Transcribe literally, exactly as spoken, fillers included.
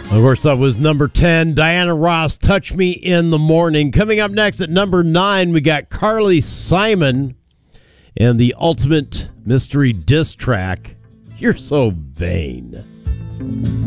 Of course, that was number ten, Diana Ross, Touch Me in the Morning. Coming up next at number nine, we got Carly Simon and the Ultimate Mystery Diss Track, You're So Vain.